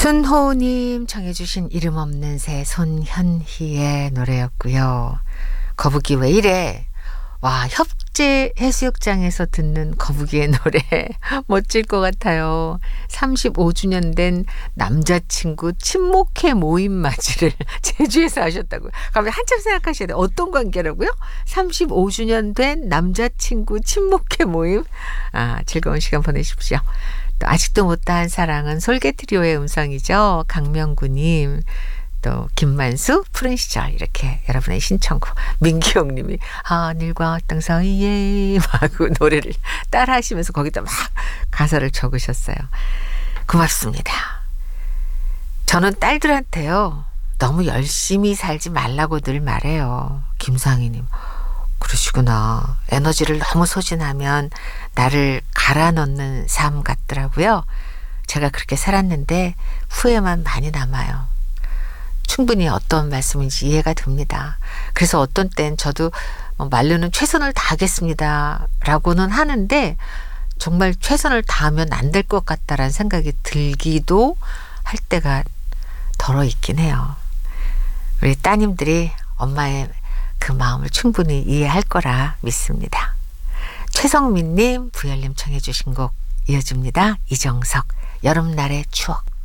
순호님 청해 주신 이름 없는 새 손현희의 노래였고요. 거북이 왜 이래? 와, 협재 해수욕장에서 듣는 거북이의 노래 멋질 것 같아요. 35주년 된 남자친구 친목회 모임 맞이를 제주에서 하셨다고요. 그러면 한참 생각하셔야 돼요. 어떤 관계라고요? 35주년 된 남자친구 친목회 모임. 즐거운 시간 보내십시오. 또 아직도 못다한 사랑은 솔개트리오의 음성이죠. 강명구님, 또 김만수 푸른 시절, 이렇게 여러분의 신청곡. 민기용님이 하늘과 땅 사이에 하고 노래를 따라하시면서 거기다 막 가사를 적으셨어요. 고맙습니다. 저는 딸들한테요, 너무 열심히 살지 말라고 늘 말해요. 김상희님, 그러시구나. 에너지를 너무 소진하면 나를 갈아 넣는 삶 같더라고요. 제가 그렇게 살았는데 후회만 많이 남아요. 충분히 어떤 말씀인지 이해가 됩니다. 그래서 어떤 땐 저도 말로는 최선을 다하겠습니다 라고는 하는데 정말 최선을 다하면 안 될 것 같다라는 생각이 들기도 할 때가 덜어 있긴 해요. 우리 따님들이 엄마의 그 마음을 충분히 이해할 거라 믿습니다. 최성민님, 부열님 청해 주신 곡 이어집니다. 이정석, 여름날의 추억.